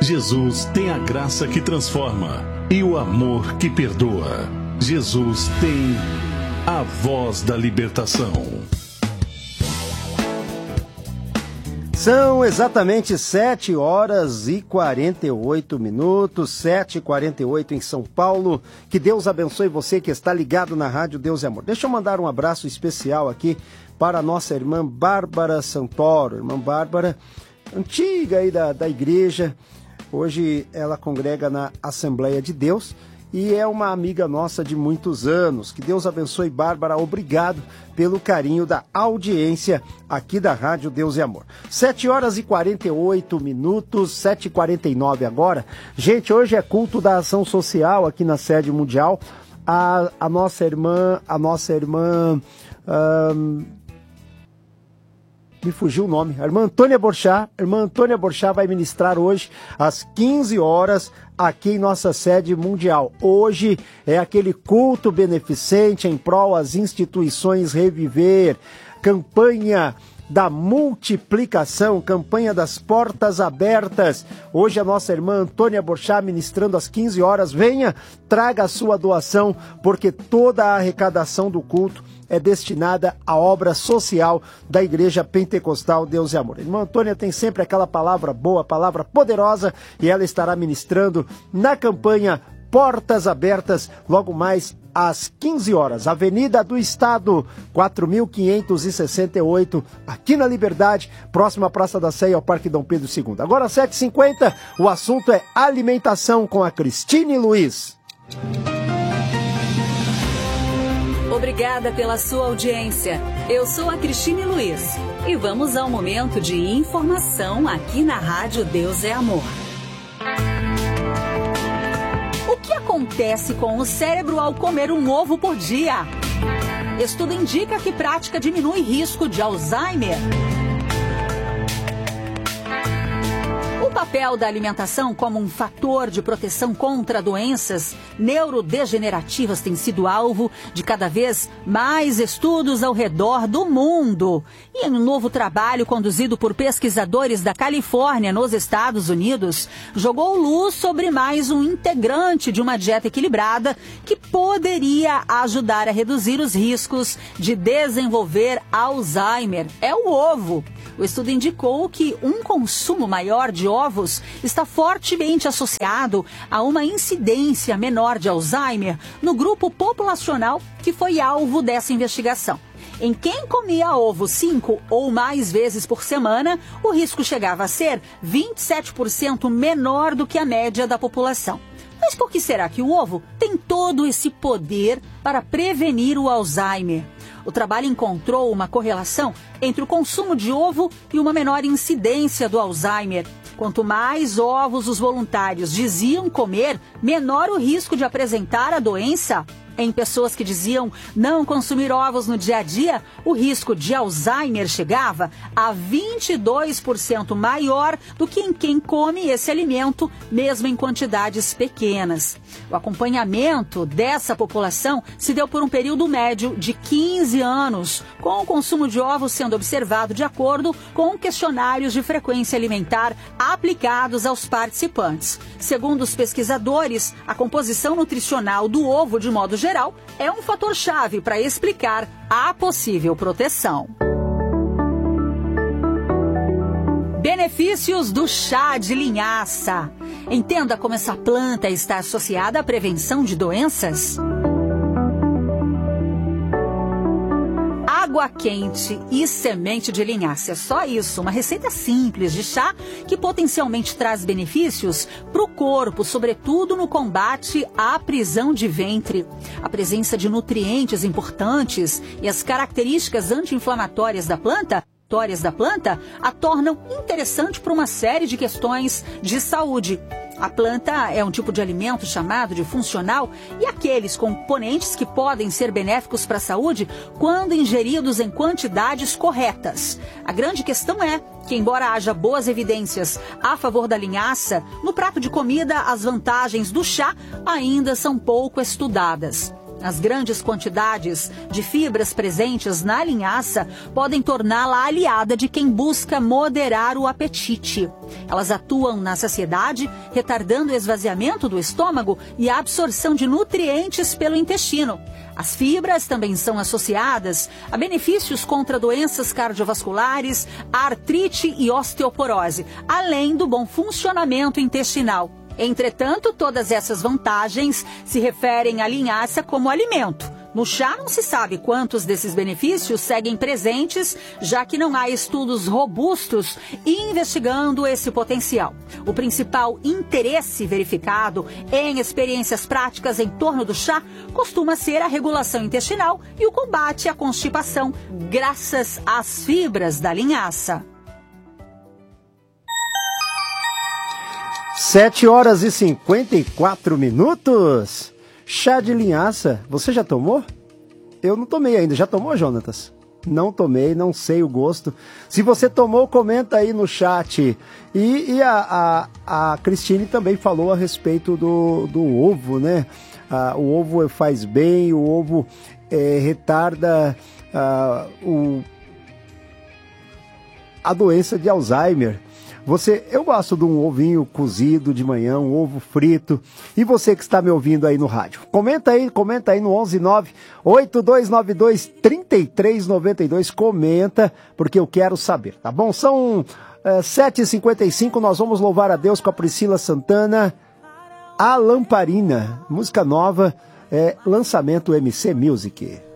Jesus tem a graça que transforma e o amor que perdoa. Jesus tem a voz da libertação. São exatamente 7 horas e 48 minutos, 7h48 em São Paulo. Que Deus abençoe você que está ligado na Rádio Deus é Amor. Deixa eu mandar um abraço especial aqui para a nossa irmã Bárbara Santoro. Irmã Bárbara, antiga aí da igreja. Hoje ela congrega na Assembleia de Deus e é uma amiga nossa de muitos anos. Que Deus abençoe, Bárbara. Obrigado pelo carinho da audiência aqui da Rádio Deus é Amor. 7 horas e 48 minutos, 7h49 agora. Gente, hoje é culto da ação social aqui na sede mundial. A nossa irmã... me fugiu o nome, a irmã Antônia Borchá. A irmã Antônia Borchá vai ministrar hoje às 15 horas aqui em nossa sede mundial. Hoje é aquele culto beneficente em prol às instituições Reviver, campanha da multiplicação, campanha das portas abertas. Hoje a nossa irmã Antônia Borchá ministrando às 15 horas. Venha, traga a sua doação, porque toda a arrecadação do culto é destinada à obra social da Igreja Pentecostal Deus e Amor. Irmã Antônia tem sempre aquela palavra boa, palavra poderosa, e ela estará ministrando na campanha Portas Abertas, logo mais às 15 horas. Avenida do Estado, 4.568, aqui na Liberdade, próxima à Praça da Sé e ao Parque Dom Pedro II. Agora, 7h50, o assunto é alimentação com a Cristine Luiz. Obrigada pela sua audiência. Eu sou a Cristine Luiz e vamos ao momento de informação aqui na Rádio Deus é Amor. O que acontece com o cérebro ao comer um ovo por dia? Estudo indica que prática diminui risco de Alzheimer. O papel da alimentação como um fator de proteção contra doenças neurodegenerativas tem sido alvo de cada vez mais estudos ao redor do mundo. E em um novo trabalho conduzido por pesquisadores da Califórnia, nos Estados Unidos, jogou luz sobre mais um integrante de uma dieta equilibrada que poderia ajudar a reduzir os riscos de desenvolver Alzheimer. É o ovo. O estudo indicou que um consumo maior de ovos está fortemente associado a uma incidência menor de Alzheimer no grupo populacional que foi alvo dessa investigação. Em quem comia ovo 5 ou mais vezes por semana, o risco chegava a ser 27% menor do que a média da população. Mas por que será que o ovo tem todo esse poder para prevenir o Alzheimer? O trabalho encontrou uma correlação entre o consumo de ovo e uma menor incidência do Alzheimer. Quanto mais ovos os voluntários diziam comer, menor o risco de apresentar a doença. Em pessoas que diziam não consumir ovos no dia a dia, o risco de Alzheimer chegava a 22% maior do que em quem come esse alimento, mesmo em quantidades pequenas. O acompanhamento dessa população se deu por um período médio de 15 anos, com o consumo de ovos sendo observado de acordo com questionários de frequência alimentar aplicados aos participantes. Segundo os pesquisadores, a composição nutricional do ovo, de modo geral, é um fator-chave para explicar a possível proteção. Benefícios do chá de linhaça. Entenda como essa planta está associada à prevenção de doenças. Água quente e semente de linhaça. É só isso, uma receita simples de chá que potencialmente traz benefícios para o corpo, sobretudo no combate à prisão de ventre. A presença de nutrientes importantes e as características anti-inflamatórias da planta a tornam interessante para uma série de questões de saúde. A planta é um tipo de alimento chamado de funcional e aqueles componentes que podem ser benéficos para a saúde quando ingeridos em quantidades corretas. A grande questão é que, embora haja boas evidências a favor da linhaça, no prato de comida as vantagens do chá ainda são pouco estudadas. As grandes quantidades de fibras presentes na linhaça podem torná-la aliada de quem busca moderar o apetite. Elas atuam na saciedade, retardando o esvaziamento do estômago e a absorção de nutrientes pelo intestino. As fibras também são associadas a benefícios contra doenças cardiovasculares, artrite e osteoporose, além do bom funcionamento intestinal. Entretanto, todas essas vantagens se referem à linhaça como alimento. No chá não se sabe quantos desses benefícios seguem presentes, já que não há estudos robustos investigando esse potencial. O principal interesse verificado em experiências práticas em torno do chá costuma ser a regulação intestinal e o combate à constipação, graças às fibras da linhaça. 7h54. Chá de linhaça, você já tomou? Eu não tomei ainda. Já tomou, Jonatas? Não tomei, não sei o gosto. Se você tomou, comenta aí no chat. E a Cristine também falou a respeito do ovo, né? O ovo faz bem, o ovo retarda a doença de Alzheimer. Eu gosto de um ovinho cozido de manhã, um ovo frito. E você que está me ouvindo aí no rádio, comenta aí no 119-8292-3392. Comenta, porque eu quero saber, tá bom? São 7h55, nós vamos louvar a Deus com a Priscila Santana. A Lamparina, música nova, lançamento MC Music.